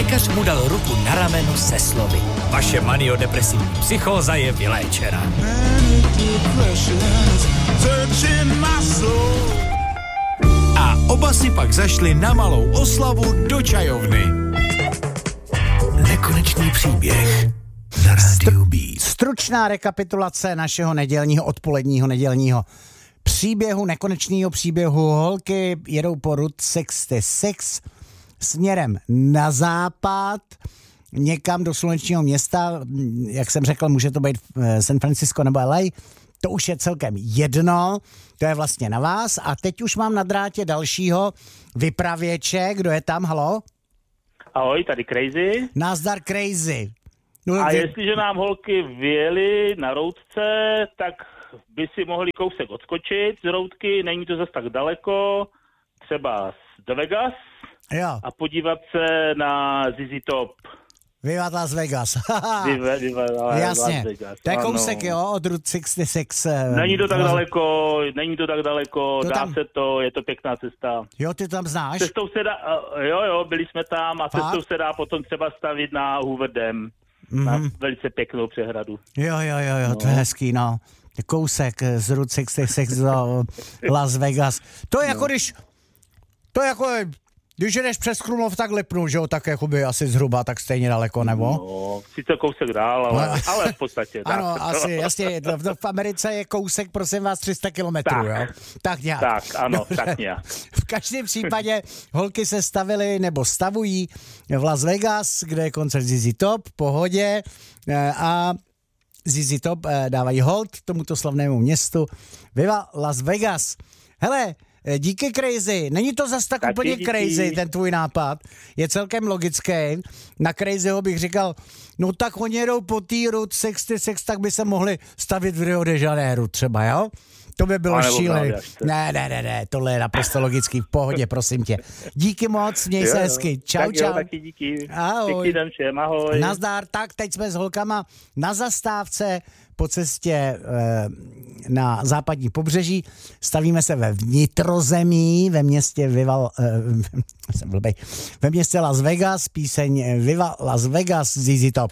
Lékař mu dal ruku na rameno se slovy: vaše maniodepresivní psychóza je vyléčena. A oba si pak zašli na malou oslavu do čajovny. Nekonečný příběh na rádiu Beat. Stručná rekapitulace našeho odpoledního příběhu, nekonečného příběhu. Holky jedou po Route 66 směrem na západ, někam do slunečního města, jak jsem řekl, může to být San Francisco nebo LA, to už je celkem jedno, to je vlastně na vás. A teď už mám na drátě dalšího vypravěče, kdo je tam, halo? Ahoj, tady Crazy. Nazdar Crazy. A jestliže nám holky vyjeli na routce, tak by si mohli kousek odskočit z routky, není to zas tak daleko, třeba do Vegas, jo, a podívat se na ZZ Top. Viva Las Vegas. Viva Jasně, Las Vegas. to je kousek, jo, od Route 66. Není to tak daleko, to dá tam... se to, je to pěkná cesta. Jo, ty tam znáš? Cestou se dá, jo, byli jsme tam a cestou se dá potom třeba stavit na Hoover Dam, na velice pěknou přehradu. Jo, no. To je hezký, no. Kousek z Route 66 do Las Vegas. To je jako když jdeš přes Krumlov, tak Lipnu, že jo, tak jakoby asi zhruba tak stejně daleko, nebo? No, sice kousek dál, ale v podstatě. Ano, asi, jasně, v Americe je kousek, prosím vás, 300 kilometrů, jo? Tak nějak. Tak, ano, tak nějak. V každém případě holky se stavily, nebo stavují v Las Vegas, kde je koncert ZZ Top, pohodě, a ZZ Top dávají hold tomuto slavnému městu. Viva Las Vegas. Hele, díky Crazy. Není to zas tak úplně díky. Crazy, ten tvůj nápad. Je celkem logický. Na Crazyho bych říkal, no tak oni jedou po té Route 66, tak by se mohli stavit v Rio de Janeiro třeba, jo? To by bylo šílené. Ne, tohle je naprosto logický. V pohodě, prosím tě. Díky moc, měj se hezky. Čau. Taky díky. Ahoj. Pěkný den všem, ahoj. Nazdar, tak teď jsme s holkama na zastávce po cestě na západní pobřeží. Stavíme se ve vnitrozemí, ve městě ve městě Las Vegas, píseň Viva Las Vegas, ZZ Top.